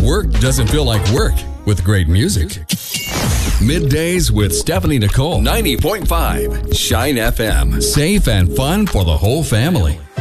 work doesn't feel like work with great music. Middays with Stephanie Nicole. 90.5 Shine FM. Safe and fun for the whole family.